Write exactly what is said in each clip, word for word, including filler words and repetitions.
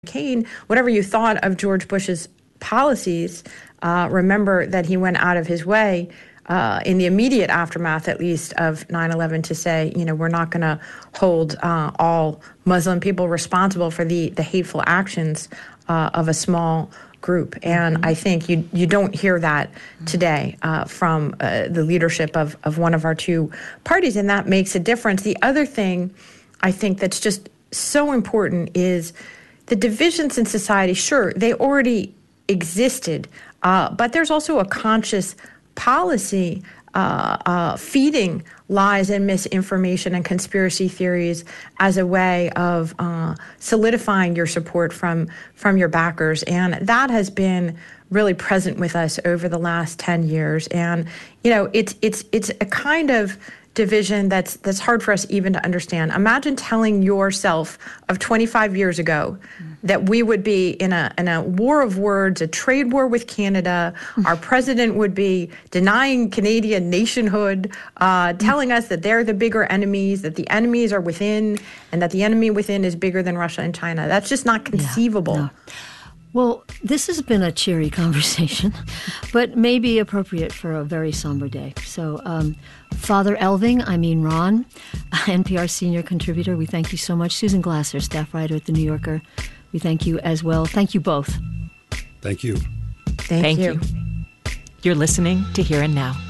McCain, whatever you thought of George Bush's policies, uh, remember that he went out of his way uh, in the immediate aftermath, at least, of nine eleven to say, you know, we're not going to hold uh, all Muslim people responsible for the, the hateful actions uh, of a small group. And mm-hmm. I think you you don't hear that today uh, from uh, the leadership of, of one of our two parties, and that makes a difference. The other thing I think that's just so important is the divisions in society. Sure, they already existed, uh, but there's also a conscious policy uh, uh, feeding lies and misinformation and conspiracy theories as a way of uh, solidifying your support from from your backers. And that has been really present with us over the last ten years. And, you know, it's it's it's a kind of division that's that's hard for us even to understand. Imagine telling yourself of twenty-five years ago that we would be in a in a war of words, a trade war with Canada. Our president would be denying Canadian nationhood, uh, telling us that they're the bigger enemies, that the enemies are within, and that the enemy within is bigger than Russia and China. That's just not conceivable. Yeah, no. Well, this has been a cheery conversation, but maybe appropriate for a very somber day. So, um, Father Elving, I mean Ron, N P R senior contributor, we thank you so much. Susan Glasser, staff writer at The New Yorker, we thank you as well. Thank you both. Thank you. Thank, thank you. you. You're listening to Here and Now.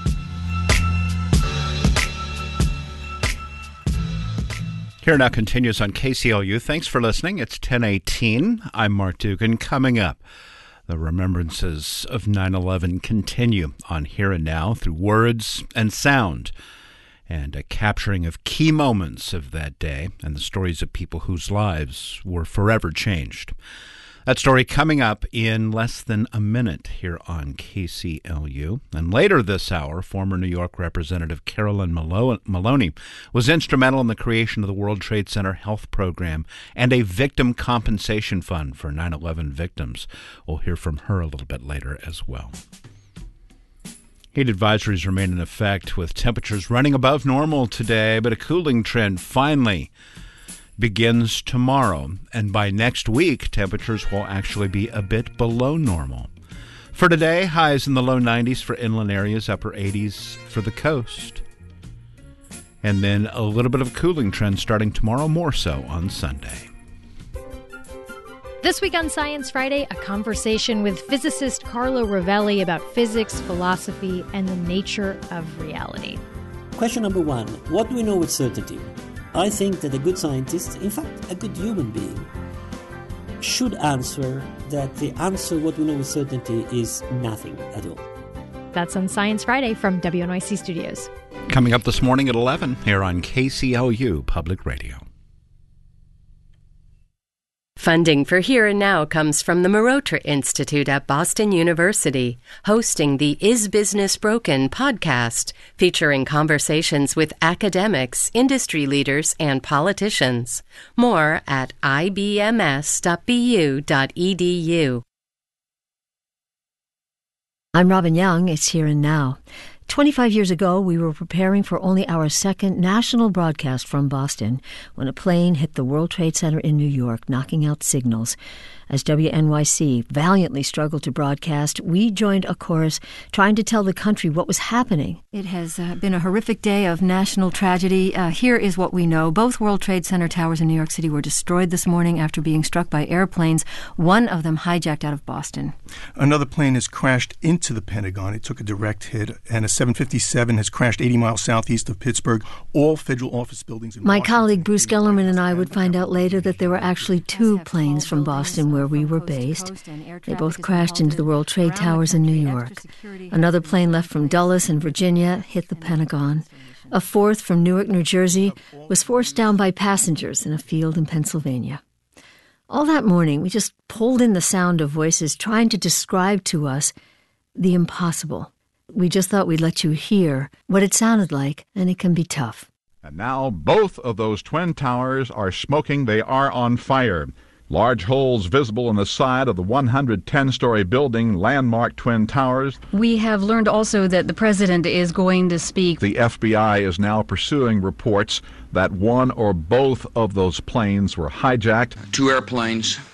Here Now continues on K C L U. Thanks for listening. It's ten eighteen. I'm Mark Dugan. Coming up, the remembrances of nine eleven continue on Here and Now through words and sound, and a capturing of key moments of that day and the stories of people whose lives were forever changed. That story coming up in less than a minute here on K C L U. And later this hour, former New York Representative Carolyn Maloney was instrumental in the creation of the World Trade Center Health Program and a victim compensation fund for nine eleven victims. We'll hear from her a little bit later as well. Heat advisories remain in effect with temperatures running above normal today, but a cooling trend finally begins tomorrow, and by next week, temperatures will actually be a bit below normal. For today, highs in the low nineties for inland areas, upper eighties for the coast. And then a little bit of a cooling trend starting tomorrow, more so on Sunday. This week on Science Friday, a conversation with physicist Carlo Rovelli about physics, philosophy, and the nature of reality. Question number one, what do we know with certainty? I think that a good scientist, in fact, a good human being, should answer that the answer, what we know with certainty, is nothing at all. That's on Science Friday from W N Y C Studios. Coming up this morning at eleven here on K C L U Public Radio. Funding for Here and Now comes from the Marotra Institute at Boston University, hosting the Is Business Broken podcast, featuring conversations with academics, industry leaders, and politicians. More at I B M S dot B U dot E D U. I'm Robin Young. It's Here and Now. twenty-five years ago, we were preparing for only our second national broadcast from Boston when a plane hit the World Trade Center in New York, knocking out signals. As W N Y C valiantly struggled to broadcast, we joined a chorus trying to tell the country what was happening. It has uh, been a horrific day of national tragedy. Uh, here is what we know. Both World Trade Center towers in New York City were destroyed this morning after being struck by airplanes, one of them hijacked out of Boston. Another plane has crashed into the Pentagon. It took a direct hit, and a seven fifty-seven has crashed eighty miles southeast of Pittsburgh. All federal office buildings in My Washington, colleague Bruce Gellerman and I would find out later that there were actually two planes from Boston where we were based. They both crashed into the World Trade Towers in New York. Another plane left from Dulles in Virginia hit the Pentagon. A fourth from Newark, New Jersey, was forced down by passengers in a field in Pennsylvania. All that morning, we just pulled in the sound of voices trying to describe to us the impossible. We just thought we'd let you hear what it sounded like, and it can be tough. And now both of those twin towers are smoking. They are on fire. Large holes visible in the side of the one hundred ten-story building, landmark Twin Towers. We have learned also that the president is going to speak. The F B I is now pursuing reports that one or both of those planes were hijacked. Two airplanes